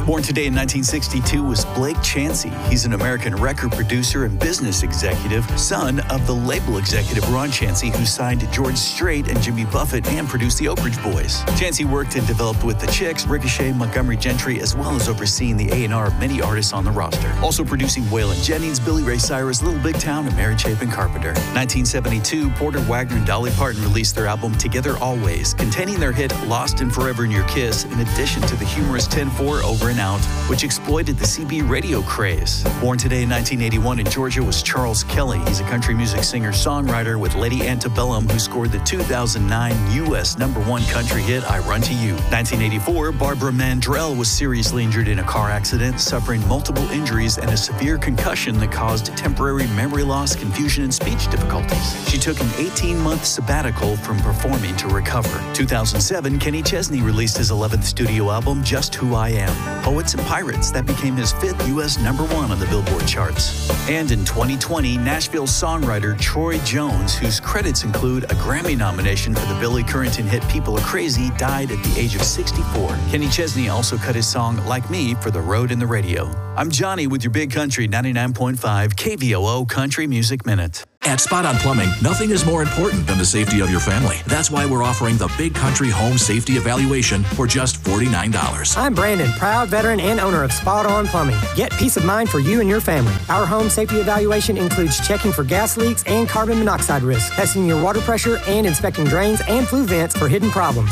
Born today in 1962 was Blake Chansey. He's an American record producer and business executive, son of the label executive Ron Chansey, who signed George Strait and Jimmy Buffett and produced the Oak Ridge Boys. Chansey worked and developed with the Chicks, Ricochet, Montgomery Gentry, as well as overseeing the A&R of many artists on the roster. Also producing Waylon Jennings, Billy Ray Cyrus, Little Big Town, and Mary Chapin Carpenter. 1972, Porter Wagner and Dolly Parton released their album Together Always, containing their hit Lost and Forever in Your Kiss, in addition to the humorous 10-4 Over and Out, which exploited the CB radio craze. Born today in 1981 in Georgia was Charles Kelly. He's a country music singer-songwriter with Lady Antebellum, who scored the 2009 U.S. #1 country hit I Run to You. 1984, Barbara Mandrell was seriously injured in a car accident, suffering multiple injuries and a severe concussion that caused temporary memory loss, confusion, and speech difficulties. She took an 18-month sabbatical from performing to recover. 2007, Kenny Chesney released his 11th studio album, Just Who I Am. Poets and Pirates, that became his 5th U.S. #1 on the Billboard charts. And in 2020, Nashville songwriter Troy Jones, whose credits include a Grammy nomination for the Billy Currington hit People Are Crazy, died at the age of 64. Kenny Chesney also cut his song Like Me for the road and the radio. I'm Johnny with your Big Country 99.5 KVOO Country Music Minute. At Spot On Plumbing, nothing is more important than the safety of your family. That's why we're offering the Big Country Home Safety Evaluation for just $49. I'm Brandon, proud veteran and owner of Spot On Plumbing. Get peace of mind for you and your family. Our home safety evaluation includes checking for gas leaks and carbon monoxide risk, testing your water pressure, and inspecting drains and flue vents for hidden problems.